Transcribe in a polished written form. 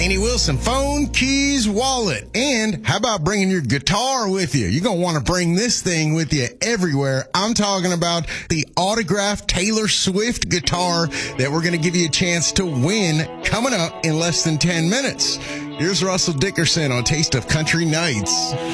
Annie Wilson, phone, keys, wallet. And how about bringing your guitar with you? You're going to want to bring this thing with you everywhere. I'm talking about the autographed Taylor Swift guitar that we're going to give you a chance to win coming up in less than 10 minutes. Here's Russell Dickerson on Taste of Country Nights.